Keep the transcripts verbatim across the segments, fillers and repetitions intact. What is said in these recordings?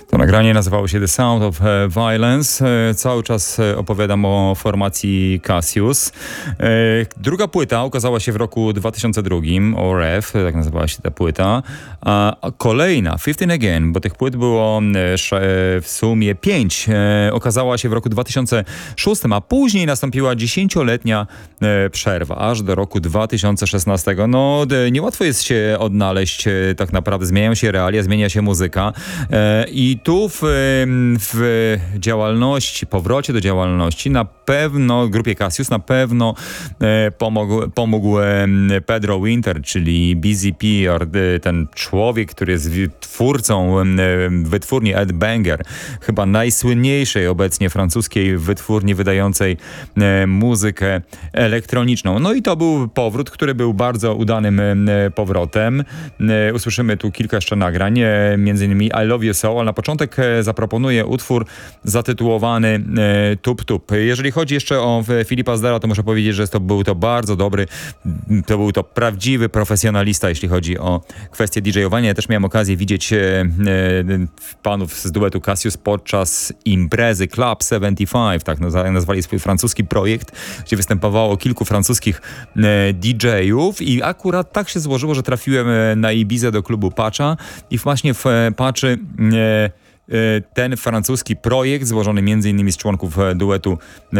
To nagranie nazywało się The Sound of Violence. Cały czas opowiadam o formacji Cassius. Druga płyta ukazała się w roku dwa tysiące drugim, O R F, tak nazywała się ta płyta. A kolejna, fifteen Again, bo tych płyt było w sumie pięć, okazała się w roku dwa tysiące szóstym, a później nastąpiła dziesięcioletnia przerwa, aż do roku dwa tysiące szesnastego. No, niełatwo jest się odnaleźć tak naprawdę. Zmieniają się realia, zmienia się muzyka i tu w, w działalności, powrocie do działalności na pewno, grupie Cassius na pewno e, pomógł, pomógł e, Pedro Winter, czyli B Z P, ten człowiek, który jest twórcą e, wytwórni Ed Banger, chyba najsłynniejszej obecnie francuskiej wytwórni wydającej e, muzykę elektroniczną. No i to był powrót, który był bardzo udanym e, powrotem. E, usłyszymy tu kilka jeszcze nagrań, e, między innymi I Love You So, ale na początek zaproponuję utwór zatytułowany e, Tup Tup. Jeżeli chodzi jeszcze o Filipa Zdara, to muszę powiedzieć, że to był to bardzo dobry, to był to prawdziwy profesjonalista, jeśli chodzi o kwestię didżejowania. Ja też miałem okazję widzieć e, e, panów z duetu Cassius podczas imprezy Club siedemdziesiąt pięć, tak nazwali swój francuski projekt, gdzie występowało kilku francuskich e, didżejów i akurat tak się złożyło, że trafiłem na Ibizę do klubu Pacha i właśnie w Paczy e, ten francuski projekt, złożony między innymi z członków duetu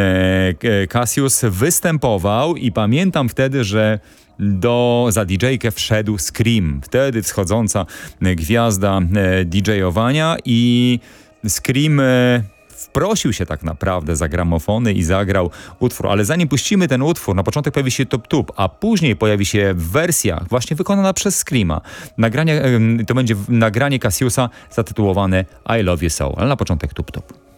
Cassius, występował i pamiętam wtedy, że do, za didżejkę wszedł Scream. Wtedy wschodząca gwiazda didżejowania i Scream wprosił się tak naprawdę za gramofony i zagrał utwór. Ale zanim puścimy ten utwór, na początek pojawi się Tup Tup, a później pojawi się w wersjach właśnie wykonana przez Screama. Nagranie, to będzie nagranie Cassiusa zatytułowane I Love You So, ale na początek Tup Tup.